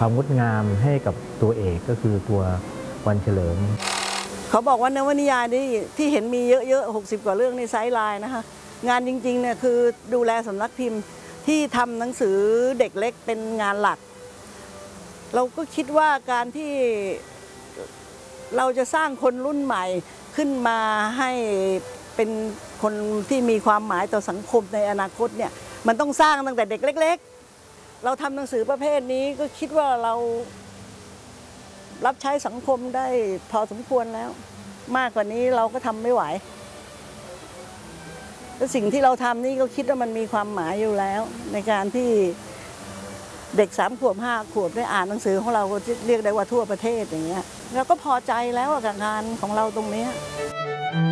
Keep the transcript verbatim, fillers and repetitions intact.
ความงดงามให้กับตัวเอกก็คือตัววันเฉลิมเขาบอกว่านวนิยายนี่ที่เห็นมีเยอะๆหกสิบกว่าเรื่องในไซส์ไลน์นะคะงานจริงๆเนี่ยคือดูแลสำนักพิมพ์ที่ทำหนังสือเด็กเล็กเป็นงานหลักเราก็คิดว่าการที่เราจะสร้างคนรุ่นใหม่ขึ้นมาให้เป็นคนที่มีความหมายต่อสังคมในอนาคตเนี่ยมันต้องสร้างตั้งแต่เด็กเล็กๆเราทำหนังสือประเภทนี้ก็คิดว่าเรารับใช้สังคมได้พอสมควรแล้วมากกว่านี้เราก็ทำไม่ไหวและสิ่งที่เราทำนี่ก็คิดว่ามันมีความหมายอยู่แล้วในการที่เด็กสามขวบห้าขวบได้อ่านหนังสือของเราเรียกได้ว่าทั่วประเทศอย่างเงี้ยเราก็พอใจแล้วกับงานของเราตรงนี้